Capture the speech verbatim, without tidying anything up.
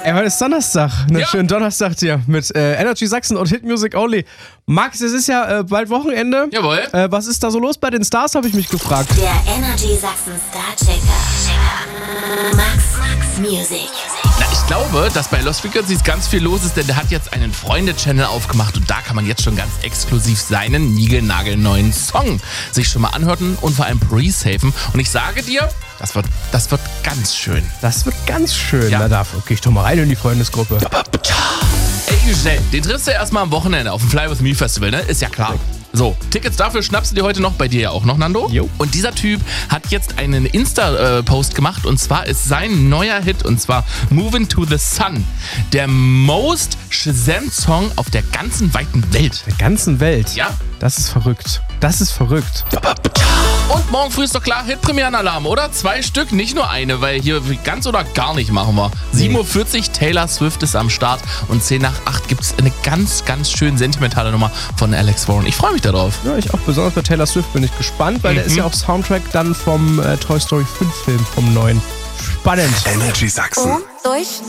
Ey, heute ist Donnerstag. Einen Ja. schönen Donnerstag dir mit äh, Energy Sachsen und Hit Music Only. Max, es ist ja äh, bald Wochenende. Jawohl. Äh, was ist da so los bei den Stars, habe ich mich gefragt. Der Energy Sachsen Star Checker. Max, Max Music. Na, ich glaube, dass bei Lost Frequencies ganz viel los ist, denn der hat jetzt einen Freunde-Channel aufgemacht und da kann man jetzt schon ganz exklusiv seinen niegelnagelneuen Song sich schon mal anhören und vor allem pre-saven. Und ich sage dir, das wird, das wird ganz schön. Das wird ganz schön. Ja. Na, da gehe ich doch mal rein in die Freundesgruppe. Ey, Giselle, den triffst du erstmal am Wochenende auf dem Fly With Me Festival, ne? Ist ja klar. So, Tickets dafür schnappst du dir heute noch, bei dir ja auch noch, Nando. Jo. Und dieser Typ hat jetzt einen Insta-Post gemacht und zwar ist sein neuer Hit und zwar Moving to the Sun, der most Shazam-Song auf der ganzen weiten Welt. Der ganzen Welt. Ja. Das ist verrückt. Das ist verrückt. Und morgen früh ist doch klar, Hit-Premieren-Alarm, oder? Zwei Stück, nicht nur eine, weil hier ganz oder gar nicht machen wir. sieben Uhr vierzig, Taylor Swift ist am Start und zehn nach acht gibt es eine ganz, ganz schön sentimentale Nummer von Alex Warren. Ich freue mich darauf. Ja, ich auch besonders bei Taylor Swift bin ich gespannt, weil der ist ja auch Soundtrack dann vom äh, Toy Story fünf Film, vom neuen. Spannend. Energy Sachsen. Um, durch,